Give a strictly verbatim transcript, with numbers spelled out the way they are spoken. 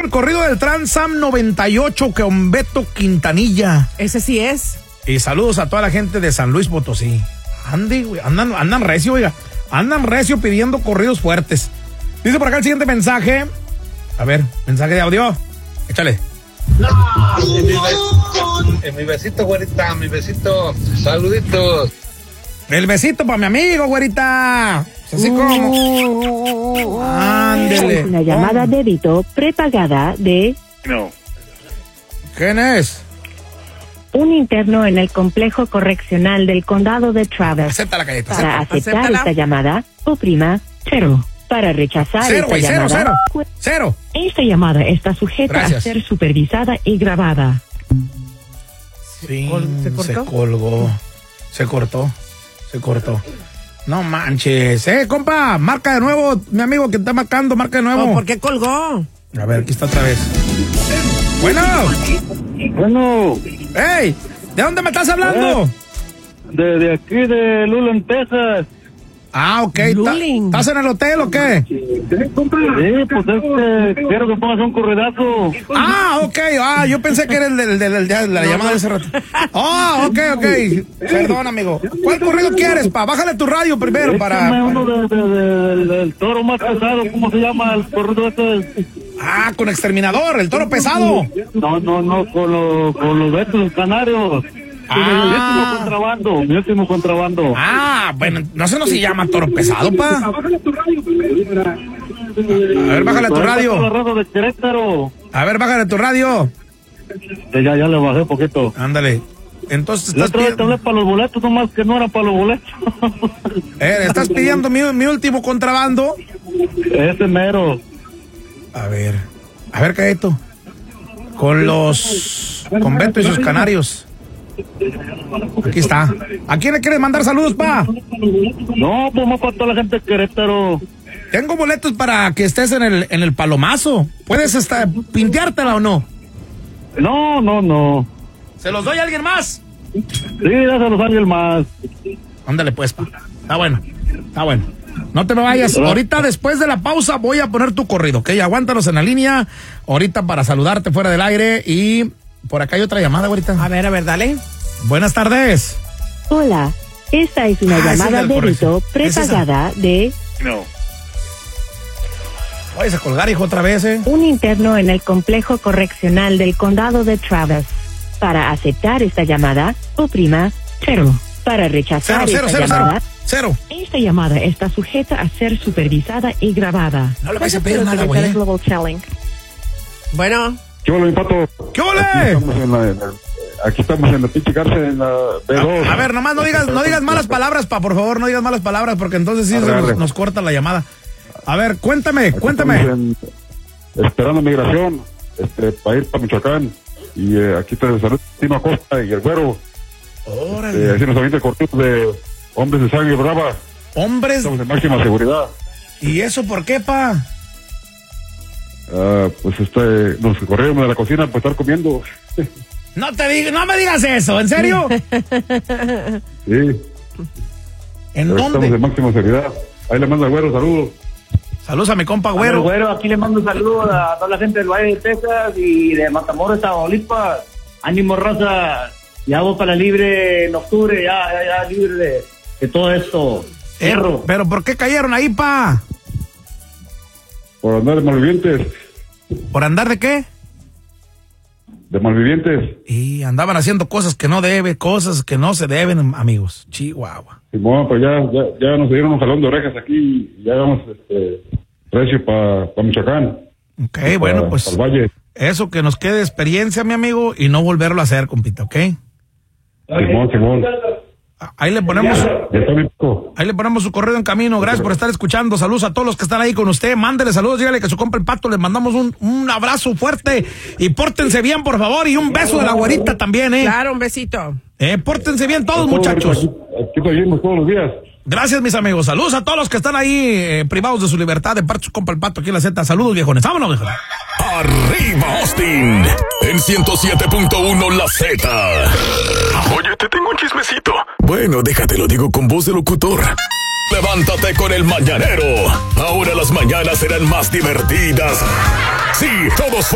el corrido del Transam noventa y ocho con Beto Quintanilla. Ese sí es. Y saludos a toda la gente de San Luis Potosí. Andy, güey, andan, andan recio, oiga. Andan recio pidiendo corridos fuertes. Dice por acá el siguiente mensaje. A ver, mensaje de audio. Échale. No, en mi, besito, en mi besito, güerita, mi besito. Saluditos. El besito para mi amigo, güerita. Así como. Ándele. Es una llamada oh. débito prepagada de No. ¿Quién es? un interno en el complejo correccional del condado de Travis. Acepta la galleta. Para acepta. aceptar Acéptala. esta llamada, oprima cero. Para rechazar Cero, esta güey, cero, llamada, cero. Cero. esta llamada está sujeta Gracias. a ser supervisada y grabada. Sí, ¿Se cortó? se colgó. Se cortó. Se cortó. No manches. Eh, compa, marca de nuevo. Mi amigo que está marcando, marca de nuevo. Oh, ¿por qué colgó? A ver, aquí está otra vez. Bueno. Bueno, Hey, ¿de dónde me estás hablando? de, de aquí de Lulan, Texas. Ah, ok. ¿Ta- Luling. ¿Estás en el hotel o qué? Sí, pues es que quiero que pongas un corridazo. Ah, ok. Ah, yo pensé que era el del, del, del- de la llamada de hace rato. Ah, ok, ok. Perdón, amigo. ¿Cuál corrido quieres, pa? Bájale tu radio primero para... Échame uno de, de- de- del, del toro más pesado, ¿cómo se llama el corrido este? Ah, con Exterminador, el toro pesado. No, no, no, con, lo, con los Betos Canarios. Ah. Mi último contrabando, mi último contrabando. Ah, bueno, no sé no se llama toro pesado, pa. A ver, bájale tu La radio. raza de Querétaro. A ver, bájale tu radio. Ya, ya, ya le bajé un poquito. Ándale. Entonces La estás otra vez te hablé pidiendo, para los boletos, nomás que no eran para los boletos. eh, estás pidiendo mi, mi último contrabando. Ese mero. A ver, a ver, Caeto. Con los, con Beto y sus canarios. Aquí está. ¿A quién le quieres mandar saludos, pa? No, pues más para toda la gente de Querétaro. Tengo boletos para que estés en el, en el palomazo. ¿Puedes hasta pinteártela o no? No, no, no. ¿Se los doy a alguien más? Sí, dáselos a alguien más. Ándale pues, pa. Está bueno, está bueno. No te me vayas. Ahorita después de la pausa voy a poner tu corrido, ¿ok? Aguántanos en la línea. Ahorita para saludarte fuera del aire. Y por acá hay otra llamada, ahorita. A ver, a ver, dale. Buenas tardes. Hola, esta es una Ah, esa es llamada del débito correcto. ¿Es esa? prepagada de No. Vayas a colgar, hijo, otra vez, ¿eh? un interno en el complejo correccional del condado de Travis. Para aceptar esta llamada, oprima cero. Para rechazar Cero, cero, esta cero, cero. llamada, Cero. esta llamada está sujeta a ser supervisada y grabada. No le vayas a pedir nada, güey. ¿eh? Bueno, ¿Qué hola, mi pato? ¿Qué Aquí ole? estamos en la, en la- aquí estamos en la pinche cárcel, en la B dos. A, a ver, nomás no digas, no digas malas palabras, pa, por favor, no digas malas palabras, porque entonces sí Arre, se nos, arre. nos corta la llamada. A ver, cuéntame, Aquí cuéntame. estamos en- esperando migración, este, para ir para Michoacán. Y eh, aquí te saluda Tino Acosta y el güero. Eh, Órale. así nos avienta el cortito de hombres de sangre brava. Hombres, Estamos en máxima seguridad. ¿y eso por qué, pa? Ah, pues este, nos corrieron de la cocina para estar comiendo. No te digas, no me digas eso, ¿en serio? Sí, ¿En pero estamos dónde? en máxima seguridad. Ahí le mando al güero, saludos. Saludos a mi compa Bueno, güero. güero, aquí le mando saludos a toda la gente del Valle de Texas y de Matamoros, Tamaulipas. Ánimo, raza. Ya voy para la libre en octubre, ya, ya, ya libre de, de todo esto. Eh, Perro. pero ¿por qué cayeron ahí, pa? Por andar de malvivientes. ¿Por andar de qué? De malvivientes. Y andaban haciendo cosas que no debe, cosas que no se deben, amigos. Chihuahua. Simón, pues ya, ya, ya nos dieron un jalón de orejas aquí y ya vamos este, recio para pa Michoacán. Ok, Pa- bueno, pues pa'l valle. eso que nos quede experiencia, mi amigo, y no volverlo a hacer, compita, ¿ok? Simón, Simón. Ahí le ponemos, Ya está mi pico. ahí le ponemos su correo en camino. Gracias por estar escuchando. Saludos a todos los que están ahí con usted. Mándele saludos, dígale que su compa el Pato les mandamos un, un abrazo fuerte y pórtense bien, por favor, y un beso de la güerita también, ¿eh? claro, un besito. Eh, pórtense bien todos, muchachos. Aquí, aquí te oímos todos los días. Gracias, mis amigos. Saludos a todos los que están ahí eh, privados de su libertad de parte de su compa el Pato aquí en la Z. Saludos, viejones. Vámonos, viejones. Arriba Austin, en ciento siete punto uno La Z. Oye, te tengo un chismecito. Bueno, déjate, lo digo con voz de locutor. Levántate con el mañanero. Ahora las mañanas serán más divertidas. Sí, todos